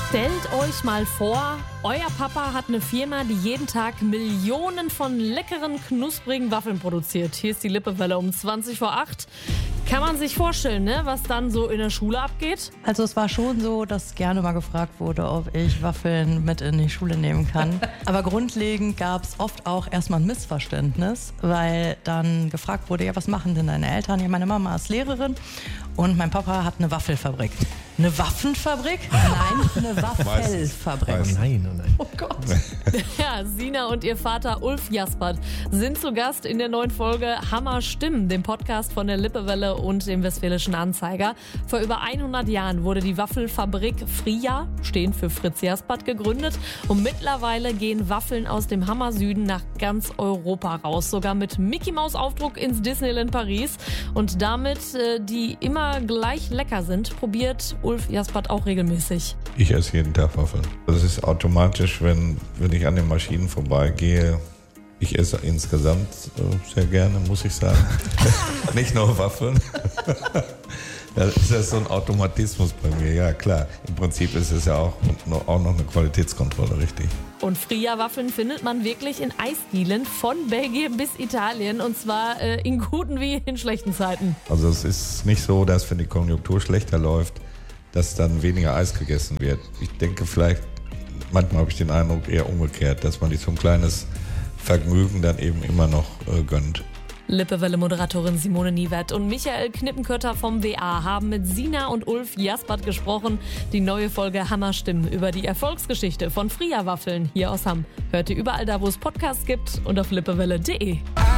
Stellt euch mal vor, euer Papa hat eine Firma, die jeden Tag Millionen von leckeren, knusprigen Waffeln produziert. Hier ist die Lippewelle um 8:20. Kann man sich vorstellen, ne, was dann so in der Schule abgeht? Also es war schon so, dass gerne mal gefragt wurde, ob ich Waffeln mit in die Schule nehmen kann. Aber grundlegend gab es oft auch erstmal ein Missverständnis, weil dann gefragt wurde, ja, was machen denn deine Eltern? Ja, meine Mama ist Lehrerin und mein Papa hat eine Waffelfabrik. Eine Waffenfabrik? Nein, eine Waffelfabrik. Oh nein. Oh Gott. Ja, Sina und ihr Vater Ulf Jaspert sind zu Gast in der neuen Folge Hammer Stimmen, dem Podcast von der Lippewelle und dem Westfälischen Anzeiger. Vor über 100 Jahren wurde die Waffelfabrik Fria, stehend für Fritz Jaspert, gegründet. Und mittlerweile gehen Waffeln aus dem Hammer-Süden nach ganz Europa raus. Sogar mit Mickey-Maus-Aufdruck ins Disneyland Paris. Und damit, die immer gleich lecker sind, probiert Ulf Jaspert auch regelmäßig. Ich esse jeden Tag Waffeln. Das ist automatisch, wenn ich an den Maschinen vorbeigehe. Ich esse insgesamt sehr gerne, muss ich sagen. Nicht nur Waffeln. Das ist so ein Automatismus bei mir, ja klar. Im Prinzip ist es ja auch noch eine Qualitätskontrolle, richtig. Und Fria-Waffeln findet man wirklich in Eisdielen von Belgien bis Italien. Und zwar in guten wie in schlechten Zeiten. Also es ist nicht so, dass wenn die Konjunktur schlechter läuft, dass dann weniger Eis gegessen wird. Ich denke vielleicht, manchmal habe ich den Eindruck eher umgekehrt, dass man sich so ein kleines Vergnügen dann eben immer noch gönnt. Lippewelle-Moderatorin Simone Niewert und Michael Knippenkötter vom WA haben mit Sina und Ulf Jaspert gesprochen. Die neue Folge Hammerstimmen über die Erfolgsgeschichte von Fria-Waffeln hier aus Hamm. Hört ihr überall da, wo es Podcasts gibt und auf lippewelle.de.